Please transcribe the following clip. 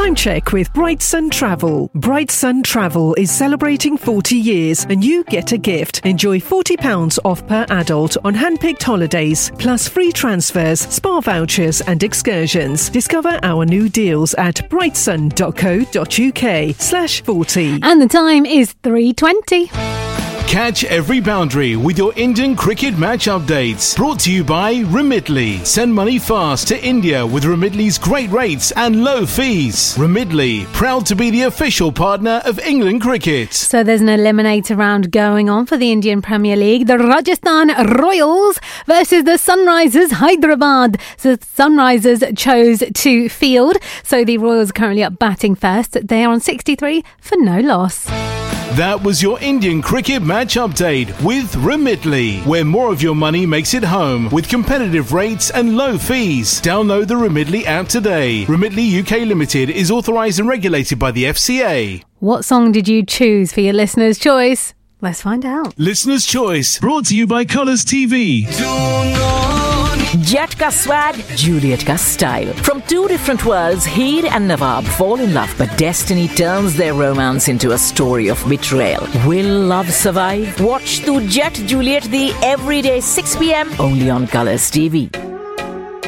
Time check with Bright Sun Travel. Bright Sun Travel is celebrating 40 years and you get a gift. Enjoy £40 off per adult on hand-picked holidays, plus free transfers, spa vouchers and excursions. Discover our new deals at brightsun.co.uk/40. And the time is 3:20. Catch every boundary with your Indian cricket match updates. Brought to you by Remitly. Send money fast to India with Remitly's great rates and low fees. Remitly, proud to be the official partner of England cricket. So there's an eliminator round going on for the Indian Premier League. The Rajasthan Royals versus the Sunrisers Hyderabad. So the Sunrisers chose to field. So the Royals are currently up batting first. They are on 63 for no loss. That was your Indian cricket match update with Remitly, where more of your money makes it home with competitive rates and low fees. Download the Remitly app today. Remitly UK Limited is authorised and regulated by the FCA. What song did you choose for your listener's choice? Let's find out. Listener's Choice, brought to you by Colours TV. Jet ka swag, Juliet ka style. From two different worlds, Heer and Nawab fall in love, but destiny turns their romance into a story of betrayal. Will love survive? Watch Tu Jet Juliet the everyday 6 p.m. only on Colours TV.